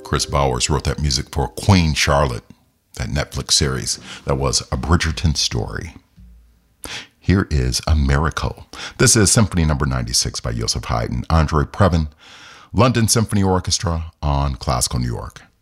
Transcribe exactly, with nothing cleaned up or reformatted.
Chris Bowers wrote that music for Queen Charlotte, that Netflix series that was A Bridgerton Story. Here is A Miracle. This is Symphony Number ninety-six by Joseph Haydn, Andre Previn, London Symphony Orchestra on Classical New York.